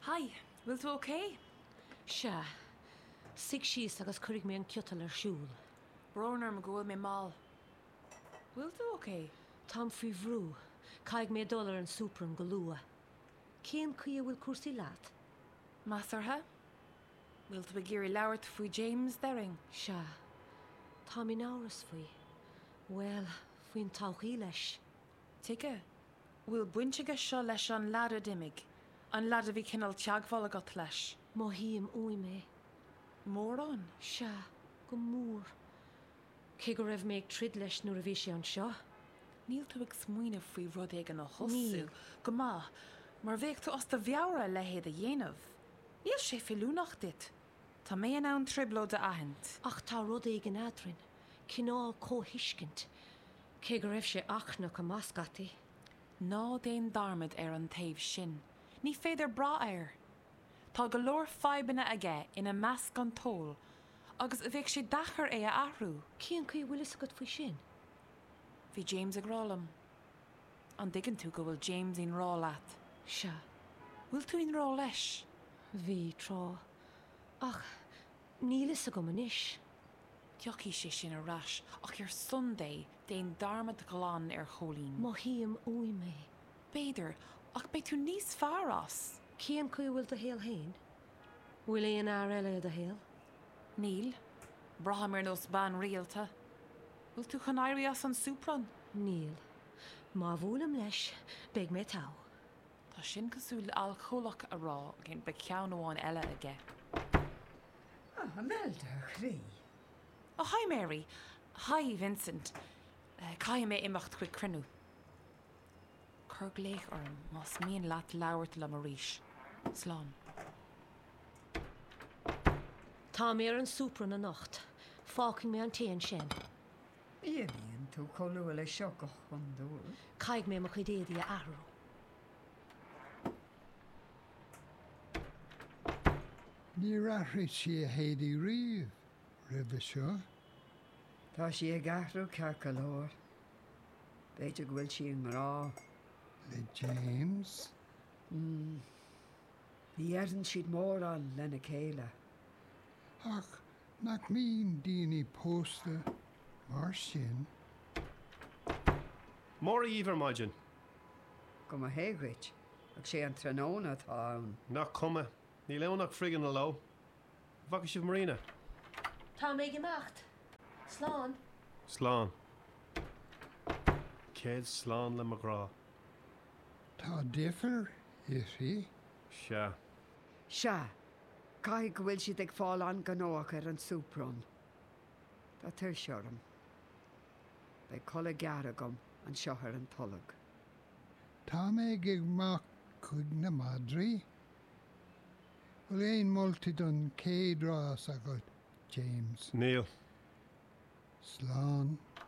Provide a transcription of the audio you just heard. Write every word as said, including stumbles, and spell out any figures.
Hi, bhfuil tú okay? Se, sig síos agus chuirigh mé an ciottal ar siúl. Brónar me gohfuil mé mal. Bhfuil tú okay? Tám frí bhrú, caig mé dul ar an súpran go lua. Cén cuia bhfuil cuasaí leat? Masartha? Bhfuil tú géirí leabhart faoi James Derring? Se, tá mí náras faoi. Well, faoin tauchaí leis. Tuige, bhfuil buinteige seo leis an lada dimig, an lada bhí cinál teagháil agat leis. Má híam ui mé. Mór an? Se, go mór. Cé go raibh méid trid leis nuair a bhí sé an seo? Níl tú ag smuoine faoi rud ag an a hosú. Níl. Go má, mar bhéh tú os do bheabhra lehéad a dhéanamh. Níl sé fiúnach dit. Tá mé an ann tribló de ahint. Ach tá rud ag an adrin, cinál cóhiiscint. Cé go raibh sé achnach a mascataí. Ná déon darmid ar an taobh sin. Ní féidir bra air. Tá go leor feibanna aige ina measc an tóil, agus bheidh sé dachar é a ahrú. Cían chu bhfuil is agad faoi sin? Bhí James ag rálam. An digan tú go bhfuil James on rá leat. Se, Bhfuil tú on rá leis? bhí trá. Ach, níl is a go manis. Teochaí sé sin arás, ach ar Sunday déon darmad galán ar cholín. Má híam ui mé. Béidir, ach bé tú níos fearras. Cían chu bhfuil do héal hain? Bhfuil éon air eile a héal? Níl, braham ar nos ban rialta. Bhfuil tú chanéirí as an súpran? Níl. Má bhúlam leis, beag mé tá. Tá sin cosúil alcoholach a rá gin be ceann amháin eile aige. Ah, melda chrí. Oh, hi Mary. Hi Vincent. Uh, Cai mé imacht chuig crinú. Cur léich orm, mas míon leat leabhart le mar ríis. Slán. Tá mé ar an súpran a nacht, fácing mé an téan sin. Íon tú choú le seoch chun dúil. Caig mé mar chuidéadí a ahrú. Ní raithrid si a héadí riamh, ribh seo. Tá si ag ahrú cecha leir. Beidir go bhfuil si an rá. Le James. Ní éan siad mór an lena céile. Ach, nach mín daoine pósta mar sin. Mór íomhar maidin. Go a héagrit, ag sé an tróna tá ann. Nach cuma. Ní leonnach frigan na lo. Bhaca sibh marina. Tá mé gemacht. Slán. Slán. Céad slán le marrá. Tá differ, is he? Se. Se, cai go bhfuil siad ag fáil an ganóach ar an súpran. Tá tuir seorm. Bei colla geara gom an seothar an tolag. Tá mé ag mac chuig na Madrí. Bhfuil éon moltúid an céad rás agat, James. Níl. Slán.